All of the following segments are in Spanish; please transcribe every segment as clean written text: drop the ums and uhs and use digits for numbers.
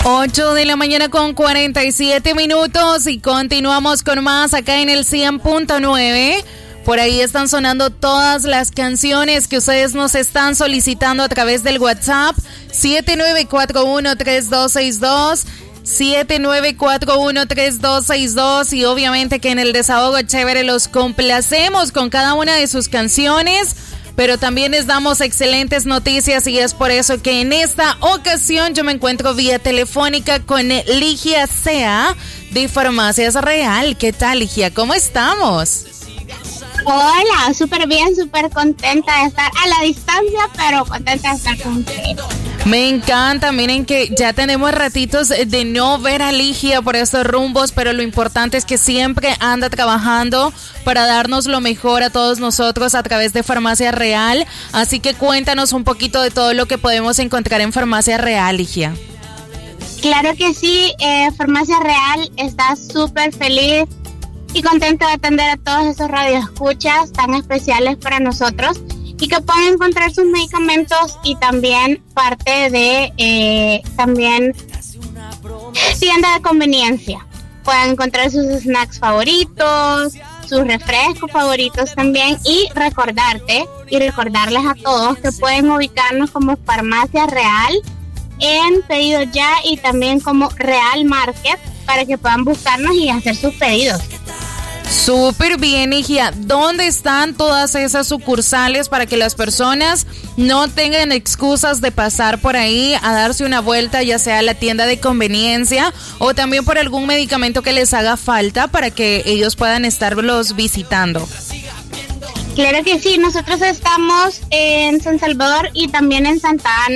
8 de la mañana con 47 minutos y continuamos con más acá en el 100.9. Por ahí están sonando todas las canciones que ustedes nos están solicitando a través del WhatsApp 79413262. 79413262 y obviamente que en el Desahogo Chévere los complacemos con cada una de sus canciones, pero también les damos excelentes noticias y es por eso que en esta ocasión yo me encuentro vía telefónica con Ligia Sea de Farmacias Real. ¿Qué tal, Ligia? ¿Cómo estamos? Hola, súper bien, súper contenta de estar a la distancia, pero contenta de estar contigo. Me encanta, miren que ya tenemos ratitos de no ver a Ligia por estos rumbos, pero lo importante es que siempre anda trabajando para darnos lo mejor a todos nosotros a través de Farmacia Real. Así que cuéntanos un poquito de todo lo que podemos encontrar en Farmacia Real, Ligia. Claro que sí, Farmacia Real está súper feliz y contenta de atender a todos esos radioescuchas tan especiales para nosotros y que pueden encontrar sus medicamentos y también parte de también tienda de conveniencia. Pueden encontrar sus snacks favoritos, sus refrescos favoritos también y recordarles a todos que pueden ubicarnos como Farmacia Real en Pedido Ya y también como Real Market para que puedan buscarnos y hacer sus pedidos. Súper bien, Ligia. ¿Dónde están todas esas sucursales para que las personas no tengan excusas de pasar por ahí a darse una vuelta, ya sea a la tienda de conveniencia o también por algún medicamento que les haga falta para que ellos puedan estarlos visitando? Claro que sí, nosotros estamos en San Salvador y también en Santa Ana.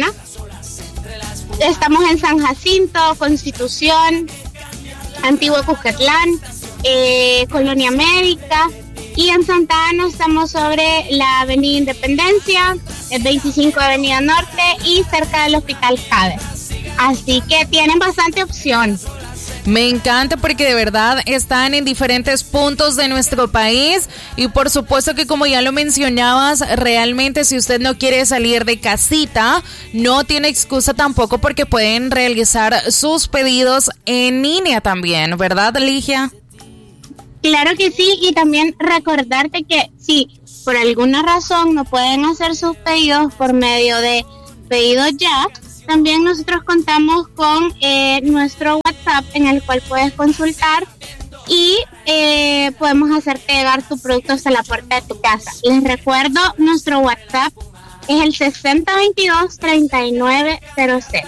Estamos en San Jacinto, Constitución, Antiguo Cuscatlán, Colonia América, y en Santa Ana estamos sobre la Avenida Independencia, el 25 Avenida Norte y cerca del Hospital Cabe. Así que tienen bastante opción. Me encanta porque de verdad están en diferentes puntos de nuestro país y por supuesto que como ya lo mencionabas, realmente si usted no quiere salir de casita, no tiene excusa tampoco porque pueden realizar sus pedidos en línea también, ¿verdad, Ligia? Claro que sí, y también recordarte que si por alguna razón no pueden hacer sus pedidos por medio de Pedido Ya, también nosotros contamos con nuestro WhatsApp en el cual puedes consultar y podemos hacerte llegar tu producto hasta la puerta de tu casa. Les recuerdo, nuestro WhatsApp es el 6022-3900.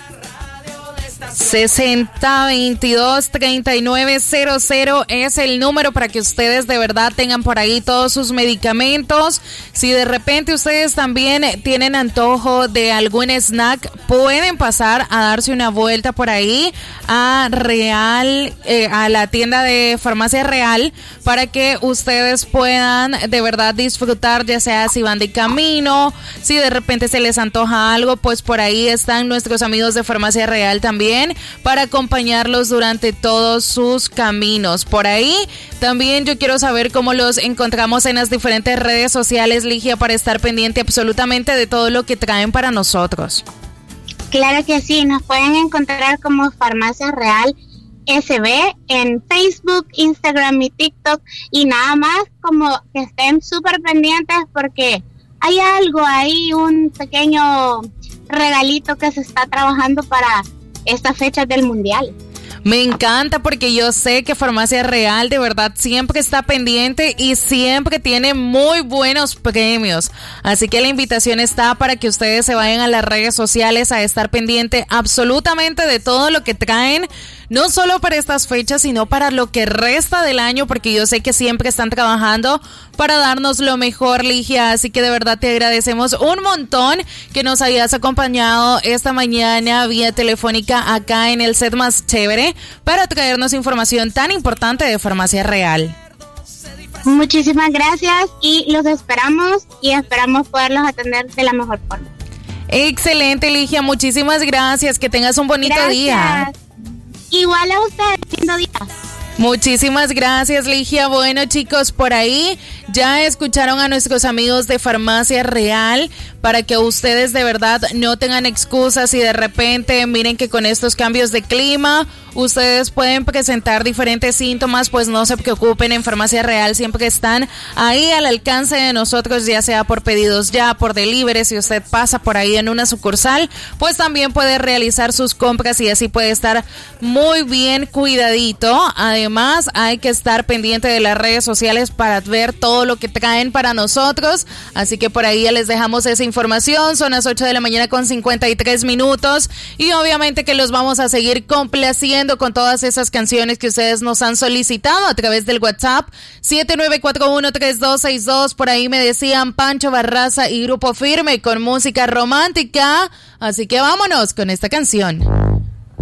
6022-3900 es el número para que ustedes de verdad tengan por ahí todos sus medicamentos. Si de repente ustedes también tienen antojo de algún snack, pueden pasar a darse una vuelta por ahí a Real, a la tienda de Farmacia Real, para que ustedes puedan de verdad disfrutar, ya sea si van de camino, si de repente se les antoja algo, pues por ahí están nuestros amigos de Farmacia Real también para acompañarlos durante todos sus caminos. Por ahí también yo quiero saber cómo los encontramos en las diferentes redes sociales, Ligia, para estar pendiente absolutamente de todo lo que traen para nosotros. Claro que sí, nos pueden encontrar como Farmacia Real SB en Facebook, Instagram y TikTok, y nada más como que estén súper pendientes porque hay algo ahí, un pequeño regalito que se está trabajando para estas fechas del Mundial. Me encanta porque yo sé que Farmacia Real de verdad siempre está pendiente y siempre tiene muy buenos premios. Así que la invitación está para que ustedes se vayan a las redes sociales a estar pendiente absolutamente de todo lo que traen, no solo para estas fechas, sino para lo que resta del año, porque yo sé que siempre están trabajando para darnos lo mejor, Ligia. Así que de verdad te agradecemos un montón que nos hayas acompañado esta mañana vía telefónica acá en el set más chévere para traernos información tan importante de Farmacia Real. Muchísimas gracias y los esperamos poderlos atender de la mejor forma. Excelente, Ligia, muchísimas gracias, que tengas un bonito día. Igual a ustedes, lindo día. Muchísimas gracias, Ligia. Bueno, chicos, por ahí ya escucharon a nuestros amigos de Farmacia Real para que ustedes de verdad no tengan excusas y de repente miren que con estos cambios de clima ustedes pueden presentar diferentes síntomas, pues no se preocupen, en Farmacia Real siempre están ahí al alcance de nosotros, ya sea por pedidos ya, por delivery. Si usted pasa por ahí en una sucursal, pues también puede realizar sus compras y así puede estar muy bien cuidadito. Además, hay que estar pendiente de las redes sociales para ver todo lo que traen para nosotros, así que por ahí ya les dejamos esa información. Son las 8 de la mañana con 53 minutos y obviamente que los vamos a seguir complaciendo con todas esas canciones que ustedes nos han solicitado a través del WhatsApp 79413262. Por ahí me decían Pancho Barraza y Grupo Firme con música romántica, así que vámonos con esta canción.